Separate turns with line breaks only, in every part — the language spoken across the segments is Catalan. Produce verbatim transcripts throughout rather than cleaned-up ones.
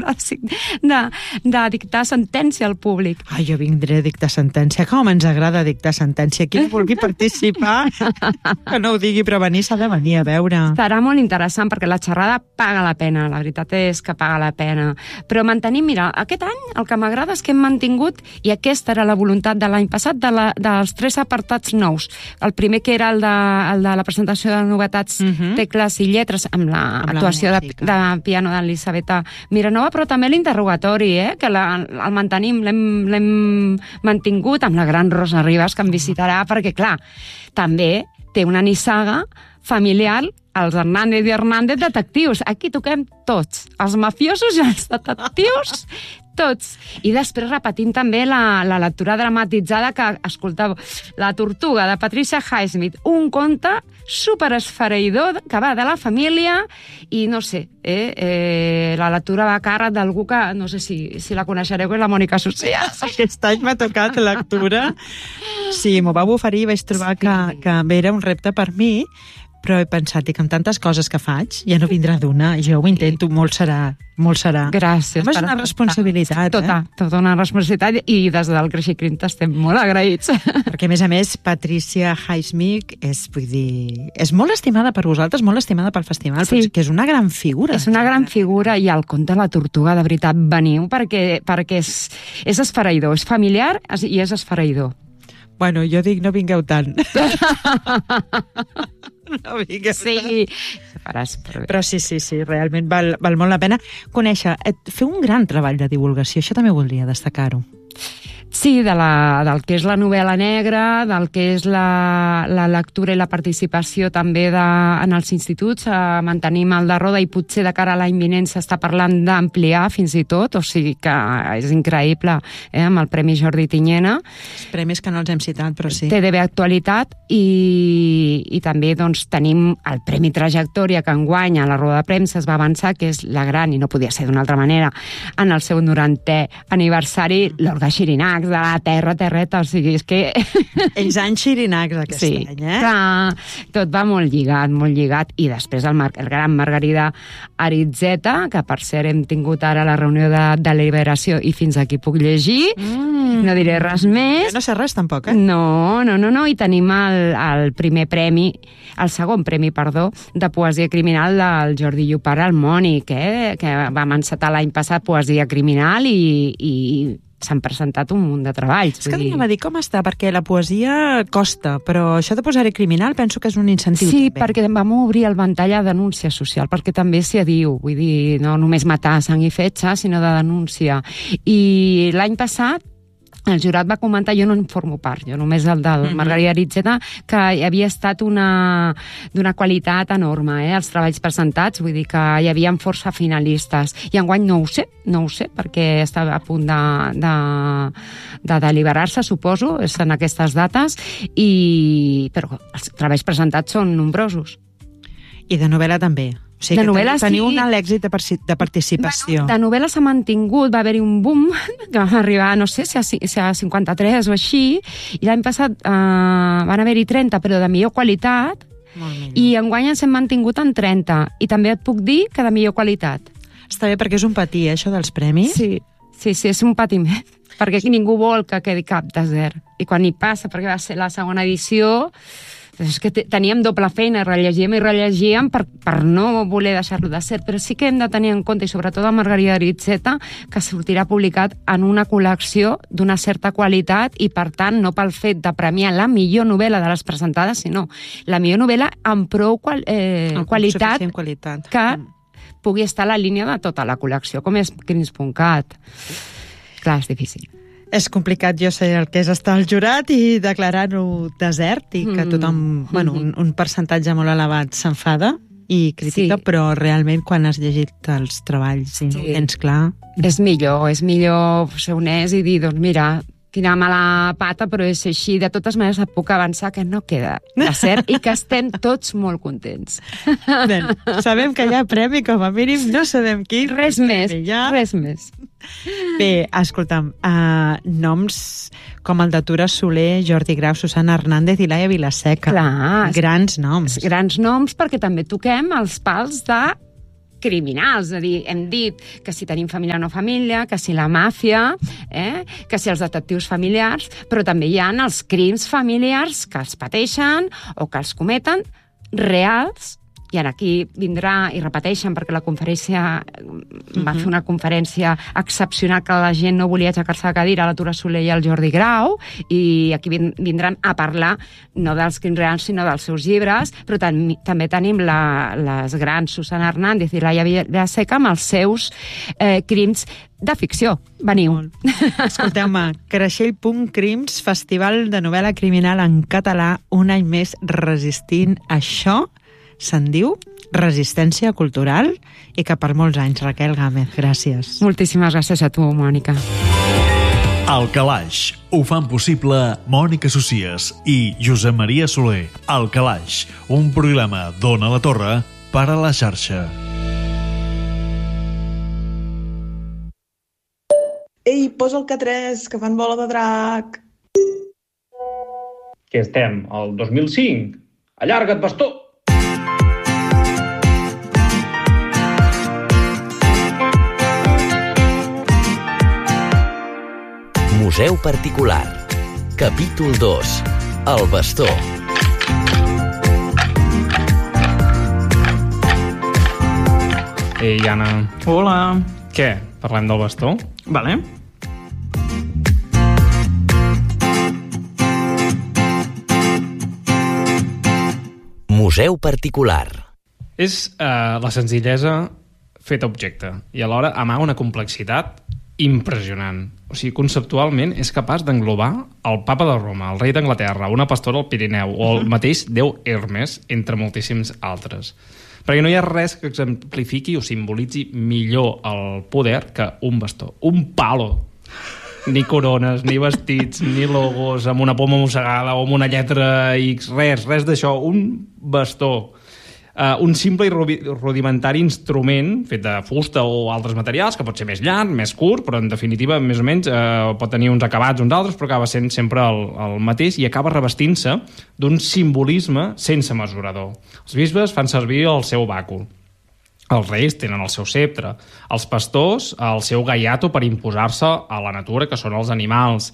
l'hora de, de, de dictar sentència al públic.
Ai, jo vindré a dictar sentència. Com ens agrada dictar sentència. Qui vulgui participar, que no ho digui, però venir s'ha de venir a veure.
Serà molt interessant perquè la xerrada paga la pena, la veritat és que paga la pena. Però mantenim, mira, aquest any el que m'agrada és que hem mantingut, i aquesta era la voluntat de l'any passat, de la, dels tres apartats nous. El primer que era el de, el de la presentació de novetats, uh-huh. tecles i lletres, amb l'actuació la de, de piano d'Elisabeta Miranova, però també l'interrogatori, eh? que la, el mantenim, l'hem mantingut amb la gran Rosa Ribas, que em visitarà, perquè, clar, també té una nissaga familiar, els Hernández i Hernández detectius. Aquí toquem tots, els mafiosos i els detectius, tots. I després repetim també la, la lectura dramatitzada que, escolteu, La tortuga, de Patricia Highsmith, un conte superesfereïdor que va de la família i, no sé, eh, eh, la lectura va a càrrec d'algú que, no sé si, si la coneixereu, que és la Mònica Socias.
Aquest any m'ha tocat lectura. Sí, m'ho vau oferir i vaig trobar sí. que, que era un repte per mi, però he pensat que amb tantes coses que faig ja no vindrà d'una, jo ho intento, molt serà, molt serà.
Gràcies.
És una responsabilitat,
tota, eh? Tota una responsabilitat, i des del Creixi Crim estem molt agraïts.
Perquè, a més a més, Patricia Highsmith és, vull dir, és molt estimada per vosaltres, molt estimada pel festival, sí. però que és una gran figura.
És una gran figura, i el conte La tortuga, de veritat, veniu, perquè, perquè és, és esfereïdor, és familiar i és esfereïdor.
Bueno, jo dic, no vingueu tant. No vingueu
sí.
tant. Faràs, però... però sí, sí, sí, realment val, val molt la pena conèixer. Fer un gran treball de divulgació, això també voldria destacar-ho.
Sí, de la, del que és la novel·la negra, del que és la, la lectura i la participació també de, en els instituts. Eh, mantenim el de Roda i potser de cara a l'any vinent s'està parlant d'ampliar fins i tot, o sigui que és increïble, eh, amb el Premi Jordi Tinyena.
Els premis que no els hem citat, però sí.
T D V Actualitat, i, i també doncs, tenim el Premi Trajectòria, que enguany a la roda de premsa es va avançar, que és la gran, i no podia ser d'una altra manera, en el seu norantè aniversari, l'Olga Xirinacs, de la terra, terreta, o sigui, és que...
Ells han xirinacs aquest
sí,
any, eh?
Que tot va molt lligat, molt lligat, i després el, Mar el gran Margarida Aritzeta, que per cert hem tingut ara la reunió de deliberació i fins aquí puc llegir, mm. no diré res més.
Jo no sé res tampoc, eh?
No, no, no, no, i tenim el, el primer premi, el segon premi, perdó, de poesia criminal del Jordi Llopart, el Mònic, eh? Que vam encetar l'any passat poesia criminal i... i s'han presentat un munt de treballs.
És que anem a dir com està, perquè la poesia costa, però això de posar-hi criminal penso que és un incentiu.
Sí,
també.
perquè vam obrir el ventall a denúncia social, perquè també s'hi adiu, vull dir, no només matar sang i fetge, sinó de denúncia. I l'any passat el jurat va comentar, jo no en formo part, jo només el del mm-hmm. Margarida Aritzeta, que havia estat una d'una qualitat enorme, eh, els treballs presentats, vull dir que hi havia força finalistes, i enguany no ho sé, no ho sé, perquè estava a punt de, de, de deliberar-se, suposo, és en aquestes dates, i però els treballs presentats són nombrosos.
I de novel·la també. O sigui,
de
que
novel·la,
teniu
sí.
un èxit de, de participació.
Bueno, de novel·la s'ha mantingut, va haver-hi un boom, que va arribar, no sé, si a, si a cinquanta-tres o així, i l'any passat eh, van haver-hi trenta, però de millor qualitat, i enguany ens hem mantingut en trenta, i també et puc dir que de millor qualitat.
Està bé, perquè és un patí, eh, això dels premis.
Sí, sí, sí, és un patiment, perquè ningú vol que quedi cap desert. I quan hi passa, perquè va ser la segona edició, és que teníem doble feina, rellegíem i rellegíem per, per no voler deixar-lo de ser, però sí que hem de tenir en compte, i sobretot el Margarida Aritzeta, que sortirà publicat en una col·lecció d'una certa qualitat, i per tant no pel fet de premiar la millor novel·la de les presentades, sinó la millor novel·la amb prou qual, eh, qualitat,
qualitat
que pugui estar a la línia de tota la col·lecció, com és Crims punt cat. Clar, és difícil.
És complicat, jo sé el que és estar al jurat i declarar-ho desert, i que tothom, mm. bueno, un, un percentatge molt elevat s'enfada i critica, sí. Però realment quan has llegit els treballs i sí. No tens clar...
És millor, és millor ser honest i dir, doncs mira, quina mala pata, però és així. De totes maneres, et puc avançar que no queda de cert i que estem tots molt contents.
Bé, sabem que hi ha premi, com a mínim, no sabem quin.
Res més, ja. res més.
Bé, escolta'm, uh, noms com el de Tura Soler, Jordi Grau, Susana Hernández i Laia Vilaseca.
Clar.
Grans noms.
Grans noms, perquè també toquem els pals de criminals, és a dir, hem dit que si tenim família o no família, que si la màfia, eh? que si els detectius familiars, però també hi ha els crims familiars que els pateixen o que els cometen reals. I ara aquí vindrà, i repeteixen, perquè la conferència uh-huh. va fer una conferència excepcional que la gent no volia aixecar-se de cadira, la Tura Soler i el Jordi Grau, i aquí vindran a parlar no dels crims reals, sinó dels seus llibres, però tam també tenim la, les grans Susana Hernández i Laia Vilaseca amb els seus eh, crims de ficció. Veniu.
Escolteu-me, Creixell punt Crims, Festival de Novel·la Criminal en català, un any més resistint això. Se'n diu Resistència Cultural i que per molts anys. Raquel Gámez, gràcies.
Moltíssimes gràcies a tu, Mònica.
Al Calaix ho fan possible Mònica Socies i Josep Maria Soler. Al Calaix, un programa d'Ona la Torre per a la xarxa.
Ei, posa el K tres, que fan bola de drac.
Que estem al dos mil cinc? Allarga't, bastó!
Museu particular. Capítol dos. El bastó.
Ei, Anna.
Hola.
Què? Parlem del bastó?
Vale.
Museu particular.
És eh, la senzillesa feta objecte i alhora amaga una complexitat impressionant. O sigui, conceptualment és capaç d'englobar el papa de Roma, el rei d'Anglaterra, una pastora al Pirineu o el mateix déu Hermes, entre moltíssims altres. Perquè no hi ha res que exemplifiqui o simbolitzi millor el poder que un bastó. Un palo. Ni corones, ni vestits, ni logos amb una poma mossegada o amb una lletra X. Res, res d'això. Un bastó. Uh, un simple i rudimentari instrument fet de fusta o altres materials, que pot ser més llarg, més curt, però en definitiva més o menys uh, pot tenir uns acabats, uns altres, però acaba sent sempre el, el mateix i acaba revestint-se d'un simbolisme sense mesurador. Els bisbes fan servir el seu bàcul. Els reis tenen el seu ceptre, els pastors el seu gaiato per imposar-se a la natura, que són els animals.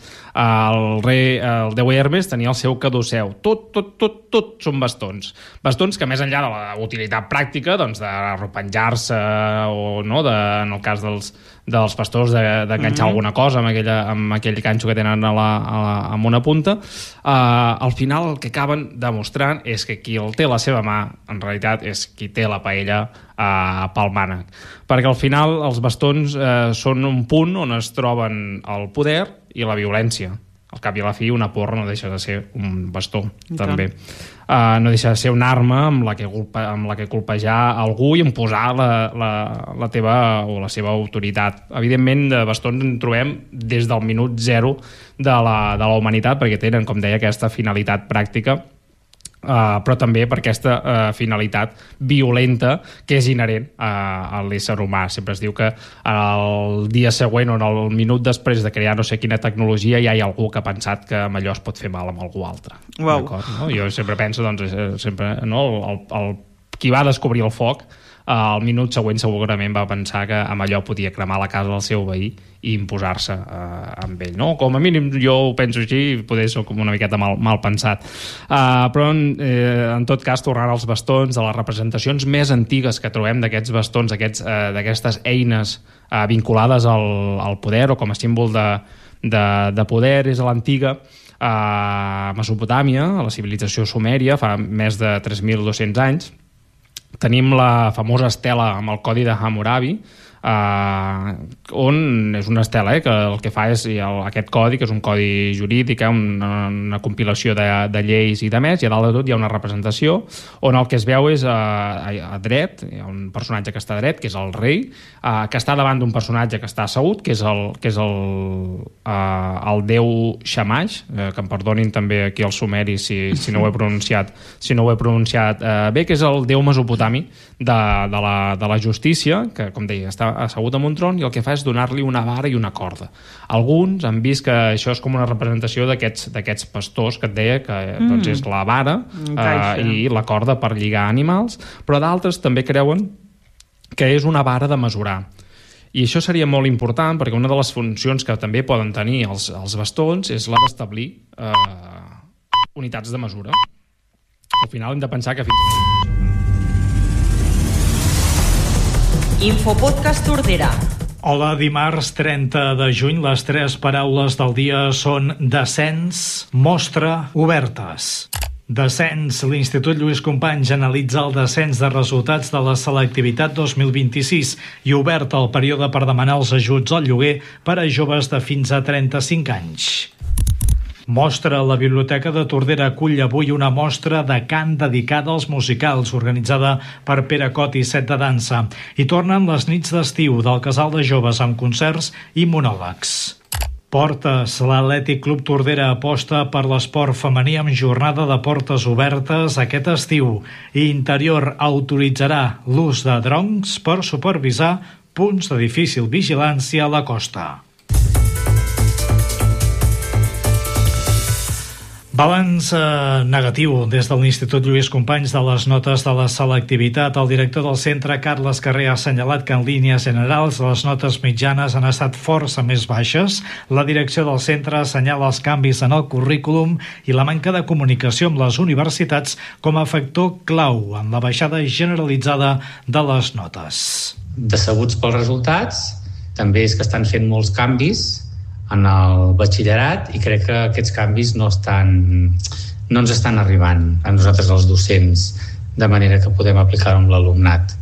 El rei, el déu Hermes tenia el seu caduceu. Tot, tot, tot, tot són bastons. Bastons que, més enllà de la utilitat pràctica, doncs, de repenjar-se o, no, de, en el cas dels, dels pastors d'enganxar de, mm-hmm. alguna cosa amb, aquella, amb aquell ganxo que tenen a la, a la, amb una punta, eh, al final el que acaben demostrant és que qui el té a la seva mà, en realitat, és qui té la paella eh, pel mànec. Perquè al final els bastons eh, són un punt on es troben el poder i la violència. Al cap i a la fi, una porra no deixa de ser un bastó, I també. Uh, no deixa de ser una arma amb la que, culpa, amb la que colpejar algú i imposar la, la, la teva o la seva autoritat. Evidentment, de bastons en trobem des del minut zero de la, de la humanitat, perquè tenen, com deia, aquesta finalitat pràctica, Uh, però també per aquesta uh, finalitat violenta que és inherent uh, a l'ésser humà. Sempre es diu que el dia següent o el minut després de crear no sé quina tecnologia ja hi ha algú que ha pensat que amb allò es pot fer mal amb algú altre.
Wow.
No? Jo sempre penso, doncs, sempre, no? el, el, qui va descobrir el foc al minut següent segurament va pensar que amb allò podia cremar la casa del seu veí i imposar-se uh, amb ell, no? Com a mínim jo ho penso així, poder soc com una miqueta mal, mal pensat. Uh, però en, eh, en tot cas, tornant als bastons, a les representacions més antigues que trobem d'aquests bastons, d'aquestes uh, eines uh, vinculades al, al poder o com a símbol de, de, de poder, és a l'antiga uh, Mesopotàmia, a la civilització sumèria, fa més de tres mil dos-cents anys. Tenim la famosa estela amb el codi de Hammurabi, Uh, on és una estela eh, que el que fa és el, aquest codi, que és un codi jurídic, eh, una, una compilació de, de lleis i de més, i a dalt de tot hi ha una representació on el que es veu és uh, a, a dret, hi ha un personatge que està dret, que és el rei, uh, que està davant d'un personatge que està assegut, que és el, que és el, uh, el déu Shamash, uh, que em perdonin també aquí els sumeris si, si no ho he pronunciat, si no ho he pronunciat uh, bé, que és el déu mesopotami de, de, la, de la justícia, que com deia està assegut en un tron i el que fa és donar-li una vara i una corda. Alguns han vist que això és com una representació d'aquests pastors que et deia que mm. doncs és la vara eh, i la corda per lligar animals, però d'altres també creuen que és una vara de mesurar. I això seria molt important perquè una de les funcions que també poden tenir els, els bastons és la d'establir eh, unitats de mesura. Al final hem de pensar que fins a...
Infopodcast Tordera.
Hola, dimarts trenta de juny, les tres paraules del dia són descens, mostra, obertes. Descens. L'Institut Lluís Companys analitza el descens de resultats de la selectivitat dos mil vint-i-sis i obert el període per demanar els ajuts al lloguer per a joves de fins a trenta-cinc anys. Mostra. La Biblioteca de Tordera acull avui una mostra de cant dedicada als musicals, organitzada per Pere Cot i Set de Dansa. I tornen les nits d'estiu del Casal de Joves amb concerts i monòlegs. Portes. L'Atlètic Club Tordera aposta per l'esport femení amb jornada de portes obertes aquest estiu. I Interior autoritzarà l'ús de drons per supervisar punts de difícil vigilància a la costa. Balanç eh, negatiu des de l'Institut Lluís Companys de les notes de la selectivitat. El director del centre, Carles Carrer, ha assenyalat que en línies generals les notes mitjanes han estat força més baixes. La direcció del centre assenyala els canvis en el currículum i la manca de comunicació amb les universitats com a factor clau en la baixada generalitzada de les notes.
Decebuts pels resultats, també és que estan fent molts canvis en el batxillerat i crec que aquests canvis no estan, no ens estan arribant a nosaltres els docents de manera que podem aplicar-ho amb l'alumnat.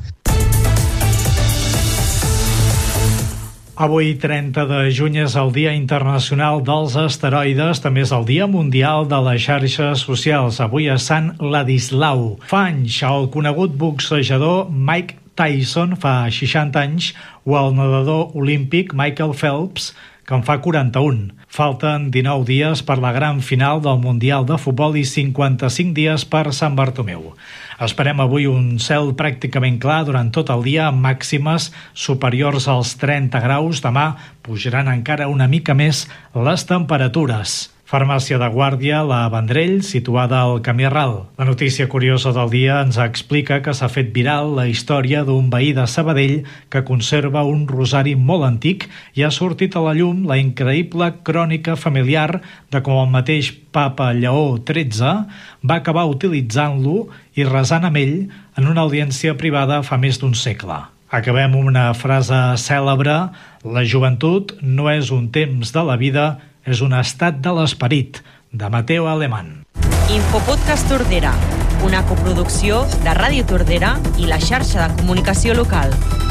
Avui, trenta de juny, és el Dia Internacional dels Asteroides, també és el Dia Mundial de les Xarxes Socials. Avui és Sant Ladislau. Fa anys, el conegut boxejador Mike Tyson, fa seixanta anys, o el nedador olímpic Michael Phelps, que en fa quaranta-un. Falten dinou dies per la gran final del Mundial de Futbol i cinquanta-cinc dies per Sant Bartomeu. Esperem avui un cel pràcticament clar durant tot el dia, amb màximes superiors als trenta graus. Demà pujaran encara una mica més les temperatures. Farmàcia de Guàrdia, la Vendrell, situada al Camí Ral. La notícia curiosa del dia ens explica que s'ha fet viral la història d'un veí de Sabadell que conserva un rosari molt antic i ha sortit a la llum la increïble crònica familiar de com el mateix papa Lleó tretze va acabar utilitzant-lo i resant amb ell en una audiència privada fa més d'un segle. Acabem amb una frase cèlebre: la joventut no és un temps de la vida, és un estat de l'esperit, de Mateo Alemán.
Infopodcast Tordera, una coproducció de Ràdio Tordera i la xarxa de comunicació local.